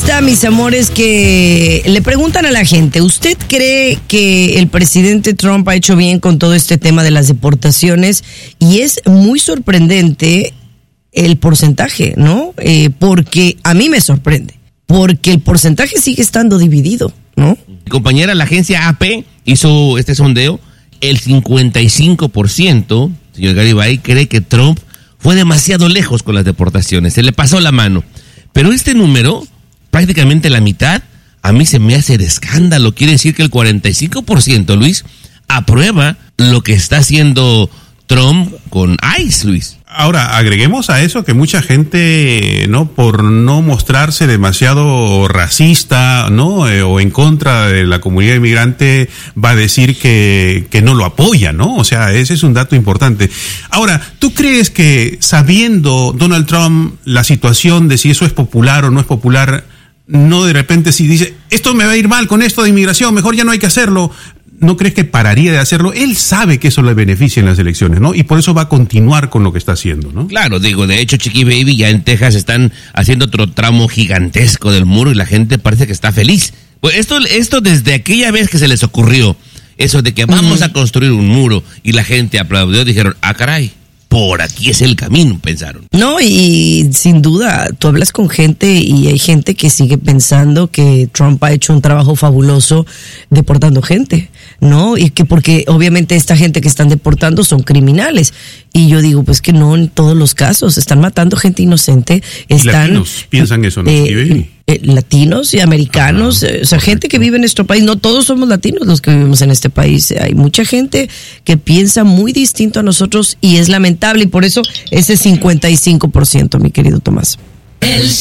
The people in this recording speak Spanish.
encuesta, mis amores, que le preguntan a la gente, ¿usted cree que el presidente Trump ha hecho bien con todo este tema de las deportaciones? Y es muy sorprendente el porcentaje, ¿no? Porque a mí me sorprende, porque el porcentaje sigue estando dividido, ¿no? Mi compañera, la agencia AP hizo este sondeo, el 55%, señor Garibay, cree que Trump fue demasiado lejos con las deportaciones, se le pasó la mano. Pero este número, prácticamente la mitad, a mí se me hace de escándalo. Quiere decir que el 45%, Luis, aprueba lo que está haciendo Trump con ICE, Luis. Ahora, agreguemos a eso que mucha gente, ¿no? Por no mostrarse demasiado racista, ¿no? O en contra de la comunidad inmigrante, va a decir que no lo apoya, ¿no? O sea, ese es un dato importante. Ahora, ¿tú crees que sabiendo Donald Trump la situación de si eso es popular o no es popular, no de repente si dice, esto me va a ir mal con esto de inmigración, mejor ya no hay que hacerlo? ¿No crees que pararía de hacerlo? Él sabe que eso le beneficia en las elecciones, ¿no? Y por eso va a continuar con lo que está haciendo, ¿no? Claro, digo, de hecho, Chiqui Baby, ya en Texas están haciendo otro tramo gigantesco del muro y la gente parece que está feliz. Pues esto desde aquella vez que se les ocurrió, eso de que vamos a construir un muro y la gente aplaudió, dijeron, ah, caray, por aquí es el camino, pensaron. No, y sin duda, tú hablas con gente y hay gente que sigue pensando que Trump ha hecho un trabajo fabuloso deportando gente, ¿no? Y que porque obviamente esta gente que están deportando son criminales. Y yo digo, pues que no en todos los casos, están matando gente inocente. Están, latinos piensan eso, ¿no? Latinos y americanos, o sea, gente que vive en nuestro país. No todos somos latinos los que vivimos en este país. Hay mucha gente que piensa muy distinto a nosotros y es lamentable, y por eso ese 55%, mi querido Tomás.